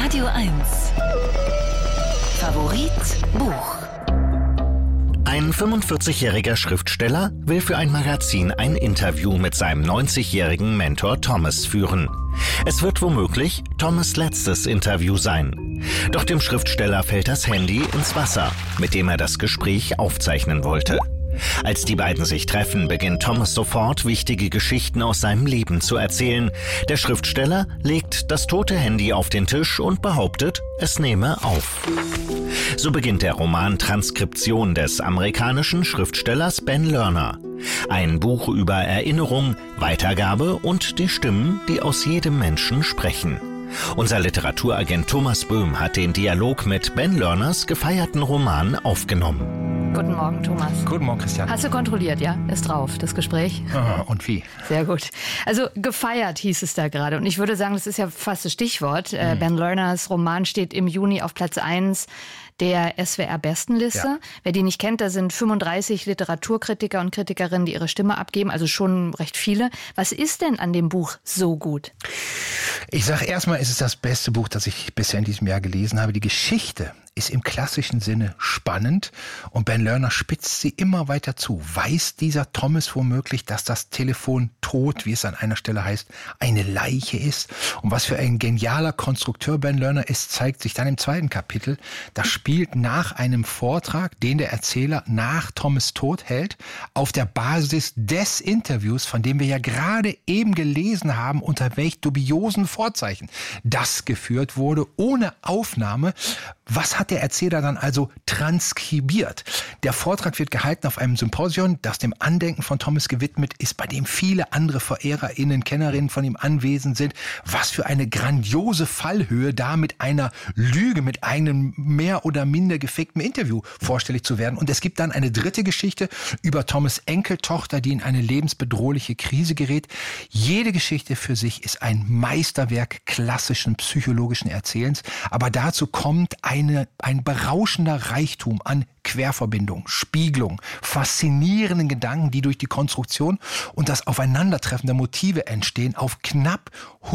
Radio 1. Favorit Buch. Ein 45-jähriger Schriftsteller will für ein Magazin ein Interview mit seinem 90-jährigen Mentor Thomas führen. Es wird womöglich Thomas' letztes Interview sein. Doch dem Schriftsteller fällt das Handy ins Wasser, mit dem er das Gespräch aufzeichnen wollte. Als die beiden sich treffen, beginnt Thomas sofort, wichtige Geschichten aus seinem Leben zu erzählen. Der Schriftsteller legt das tote Handy auf den Tisch und behauptet, es nehme auf. So beginnt der Roman Transkription des amerikanischen Schriftstellers Ben Lerner. Ein Buch über Erinnerung, Weitergabe und die Stimmen, die aus jedem Menschen sprechen. Unser Literaturagent Thomas Böhm hat den Dialog mit Ben Lerners gefeierten Roman aufgenommen. Guten Morgen, Thomas. Guten Morgen, Christian. Hast du kontrolliert, ja? Ist drauf, das Gespräch? Und wie? Sehr gut. Also gefeiert hieß es da gerade. Und ich würde sagen, das ist ja fast das Stichwort. Ben Lerners Roman steht im Juni auf Platz 1 der SWR-Bestenliste. Ja. Wer die nicht kennt, da sind 35 Literaturkritiker und Kritikerinnen, die ihre Stimme abgeben, also schon recht viele. Was ist denn an dem Buch so gut? Ich sage erstmal, es ist das beste Buch, das ich bisher in diesem Jahr gelesen habe. Die Geschichte ist im klassischen Sinne spannend und Ben Lerner spitzt sie immer weiter zu. Weiß dieser Thomas womöglich, dass das Telefon tot, wie es an einer Stelle heißt, eine Leiche ist? Und was für ein genialer Konstrukteur Ben Lerner ist, zeigt sich dann im zweiten Kapitel. Das spielt nach einem Vortrag, den der Erzähler nach Thomas' Tod hält, auf der Basis des Interviews, von dem wir ja gerade eben gelesen haben, unter welch dubiosen Vorzeichen das geführt wurde, ohne Aufnahme. Was hat der Erzähler dann also transkribiert? Der Vortrag wird gehalten auf einem Symposion, das dem Andenken von Thomas gewidmet ist, bei dem viele andere VerehrerInnen, Kennerinnen von ihm anwesend sind. Was für eine grandiose Fallhöhe, da mit einer Lüge, mit einem mehr oder minder gefakten Interview vorstellig zu werden. Und es gibt dann eine dritte Geschichte über Thomas' Enkeltochter, die in eine lebensbedrohliche Krise gerät. Jede Geschichte für sich ist ein Meisterwerk klassischen psychologischen Erzählens. Aber dazu kommt ein berauschender Reichtum an Querverbindung, Spiegelung, faszinierenden Gedanken, die durch die Konstruktion und das Aufeinandertreffen der Motive entstehen, auf knapp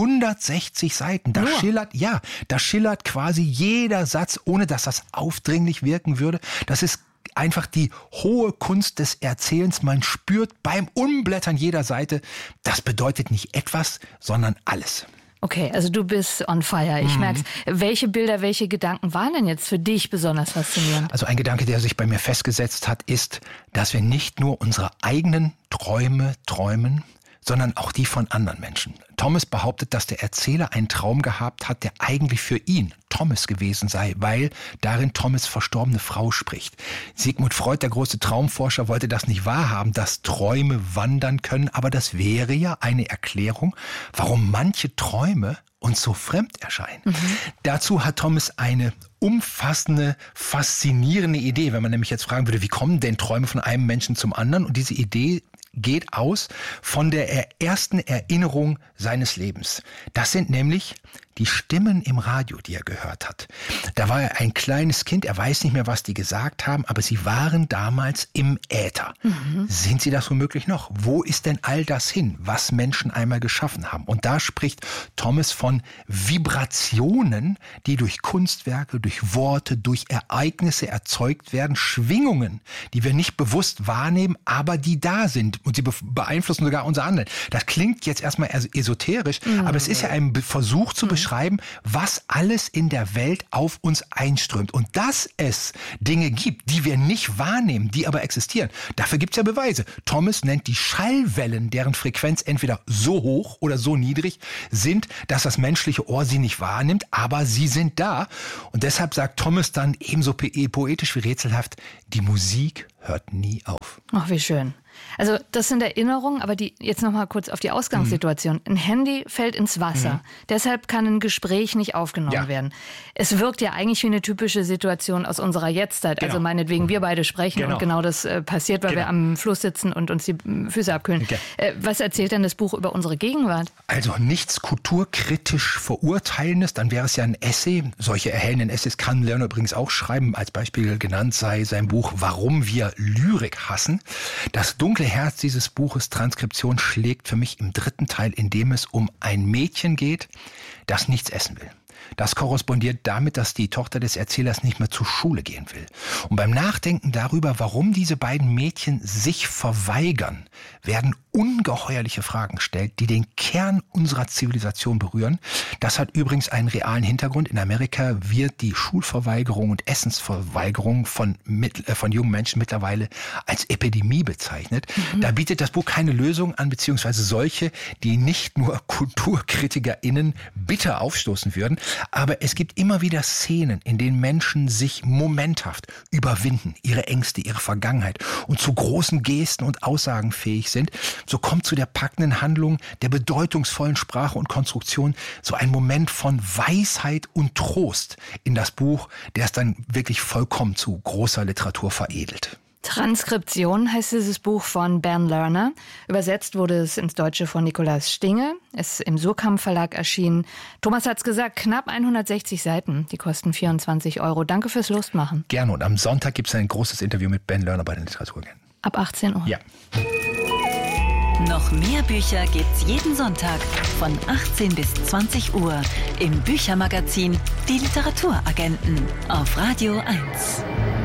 160 Seiten. Da schillert quasi jeder Satz, ohne dass das aufdringlich wirken würde. Das ist einfach die hohe Kunst des Erzählens. Man spürt beim Umblättern jeder Seite, das bedeutet nicht etwas, sondern alles. Okay, also du bist on fire, ich merk's. Welche Bilder, welche Gedanken waren denn jetzt für dich besonders faszinierend? Also ein Gedanke, der sich bei mir festgesetzt hat, ist, dass wir nicht nur unsere eigenen Träume träumen, sondern auch die von anderen Menschen. Thomas behauptet, dass der Erzähler einen Traum gehabt hat, der eigentlich für ihn, Thomas, gewesen sei, weil darin Thomas' verstorbene Frau spricht. Sigmund Freud, der große Traumforscher, wollte das nicht wahrhaben, dass Träume wandern können, aber das wäre ja eine Erklärung, warum manche Träume uns so fremd erscheinen. Dazu hat Thomas eine umfassende, faszinierende Idee, wenn man nämlich jetzt fragen würde, wie kommen denn Träume von einem Menschen zum anderen? Und diese Idee geht aus von der ersten Erinnerung seines Lebens. Das sind nämlich die Stimmen im Radio, die er gehört hat. Da war er ein kleines Kind, er weiß nicht mehr, was die gesagt haben, aber sie waren damals im Äther. Sind sie das womöglich noch? Wo ist denn all das hin, was Menschen einmal geschaffen haben? Und da spricht Thomas von Vibrationen, die durch Kunstwerke, durch Worte, durch Ereignisse erzeugt werden, Schwingungen, die wir nicht bewusst wahrnehmen, aber die da sind und sie beeinflussen sogar unser Handeln. Das klingt jetzt erstmal esoterisch, aber es ist ja ein Versuch zu beschreiben, was alles in der Welt auf uns einströmt. Und dass es Dinge gibt, die wir nicht wahrnehmen, die aber existieren, dafür gibt es ja Beweise. Thomas nennt die Schallwellen, deren Frequenz entweder so hoch oder so niedrig sind, dass das menschliche Ohr sie nicht wahrnimmt, aber sie sind da. Und deshalb sagt Thomas dann ebenso poetisch wie rätselhaft, die Musik hört nie auf. Ach, wie schön. Also das sind Erinnerungen, aber jetzt noch mal kurz auf die Ausgangssituation. Ein Handy fällt ins Wasser. Deshalb kann ein Gespräch nicht aufgenommen werden. Es wirkt ja eigentlich wie eine typische Situation aus unserer Jetztzeit. Genau. Also meinetwegen, wir beide sprechen und genau das passiert, weil wir am Fluss sitzen und uns die Füße abkühlen. Was erzählt denn das Buch über unsere Gegenwart? Also nichts kulturkritisch Verurteilendes, dann wäre es ja ein Essay. Solche erhellenden Essays kann Lerner übrigens auch schreiben. Als Beispiel genannt sei sein Buch Warum wir Lyrik hassen. Das dunkle Herz dieses Buches Transkription schlägt für mich im dritten Teil, in dem es um ein Mädchen geht, das nichts essen will. Das korrespondiert damit, dass die Tochter des Erzählers nicht mehr zur Schule gehen will. Und beim Nachdenken darüber, warum diese beiden Mädchen sich verweigern, werden ungeheuerliche Fragen gestellt, die den Kern unserer Zivilisation berühren. Das hat übrigens einen realen Hintergrund. In Amerika wird die Schulverweigerung und Essensverweigerung von jungen Menschen mittlerweile als Epidemie bezeichnet. Da bietet das Buch keine Lösung an, beziehungsweise solche, die nicht nur KulturkritikerInnen bitter aufstoßen würden. Aber es gibt immer wieder Szenen, in denen Menschen sich momenthaft überwinden, ihre Ängste, ihre Vergangenheit und zu großen Gesten und Aussagen fähig sind. So kommt zu der packenden Handlung, der bedeutungsvollen Sprache und Konstruktion so ein Moment von Weisheit und Trost in das Buch, der es dann wirklich vollkommen zu großer Literatur veredelt. Transkription heißt dieses Buch von Ben Lerner. Übersetzt wurde es ins Deutsche von Nikolaus Stinge. Es ist im Surkamp Verlag erschienen. Thomas hat's gesagt, knapp 160 Seiten. Die kosten 24 €. Danke fürs Lustmachen. Gerne. Und am Sonntag gibt es ein großes Interview mit Ben Lerner bei den Literaturagenten. Ab 18 Uhr. Ja. Noch mehr Bücher gibt's jeden Sonntag von 18 bis 20 Uhr im Büchermagazin Die Literaturagenten auf Radio 1.